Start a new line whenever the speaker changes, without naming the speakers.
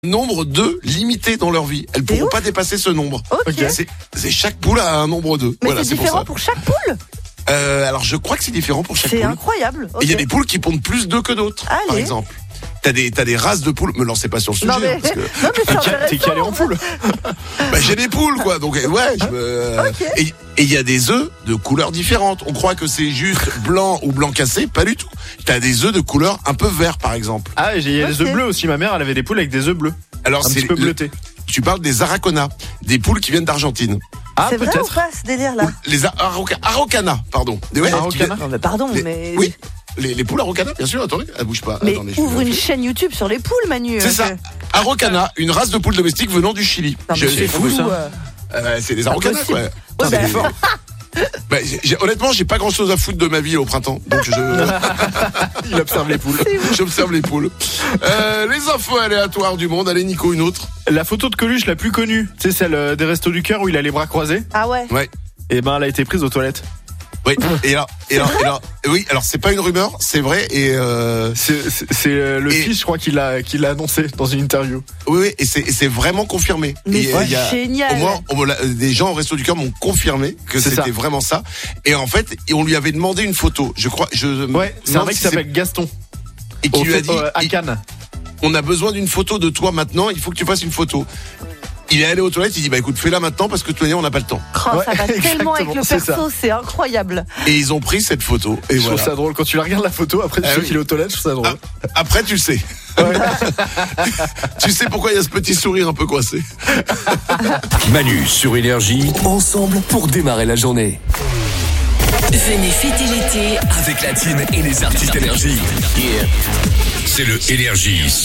Nombre d'œufs limité dans leur vie. Elles pourront pas dépasser ce nombre.
Ok.
C'est chaque poule a un nombre d'œufs.
Mais
Voilà,
c'est différent
pour
pour chaque poule.
ça. Alors je crois que c'est différent pour chaque
C'est
poule.
incroyable.
Et il y a
Ok.
des poules qui pondent plus d'œufs que d'autres, par
Allez.
exemple. T'as des races de poules. Me lancez pas sur le sujet.
Non mais,
Parce que,
non, mais c'est
T'es
intéressant.
calé en poule.
j'ai des poules, quoi. Donc, ouais,
Ok.
Et il y a des œufs de couleurs différentes. On croit que c'est juste blanc ou blanc cassé. Pas du tout. T'as des œufs de couleur un peu vert, par exemple.
Ah, il y a des
Ok.
œufs bleus aussi. Ma mère, elle avait des poules avec des œufs bleus.
Alors,
Un petit peu bleutés.
Tu parles des araucanas, des poules qui viennent d'Argentine.
Ah,
C'est vrai ou
peut-être.
pas ce délire là?
Les araucanas, pardon. Ouais,
Araucana.
Non mais pardon,
Les-
mais.
Oui, les poules araucanas, bien sûr. Attendez, elle bouge pas.
Mais
Attendez, je
ouvre
vais
une
vérifier.
chaîne YouTube sur les poules, Manu.
C'est ça. Araucana, une race de poules domestiques venant du Chili.
Non, mais
Je-
c'est fou.
ça.
c'est des araucanas,
possible.
quoi.
Ouais,
C'est
bah.
fort. Honnêtement, j'ai pas grand chose à foutre de ma vie au printemps, donc
Il observe les poules.
j'observe les poules. Les infos aléatoires du monde. Allez, Nico, une autre.
La photo de Coluche la plus connue, c'est celle des Restos du Cœur où il a les bras croisés.
Ah ouais.
Ouais.
Et ben, elle a été prise aux toilettes.
Oui. Et là, oui. Alors, c'est pas une rumeur, c'est vrai. Et
C'est le
Et-
fils, je crois, qui l'a annoncé dans une interview.
oui, et c'est vraiment confirmé.
Mais
Et,
c'est
il y a-
génial.
Au moins, des gens au Resto du Cœur m'ont confirmé que
C'est
c'était
ça.
vraiment ça. Et en fait, on lui avait demandé une photo. Je crois.
Ouais, c'est un mec qui s'appelle Gaston.
et qui lui a dit
à Cannes.
on a besoin d'une photo de toi maintenant. Il faut que tu fasses une photo. Il est allé aux toilettes. Il dit bah écoute, fais-la maintenant parce que de toute manière, on n'a pas le temps.
Oh,
Ouais,
ça va tellement avec le
exactement, c'est
perso, c'est incroyable.
Et ils ont pris cette photo. Et
Je
voilà.
trouve ça drôle. Quand tu la regardes la photo, après tu
Ah
sais
oui.
qu'il est aux toilettes, je trouve ça drôle.
Après, tu le sais. Tu sais pourquoi il y a ce petit sourire un peu coincé.
Manu sur Énergie, ensemble pour démarrer la journée.
Venez fêter l'été
Avec la team et les artistes Énergie. C'est le Énergie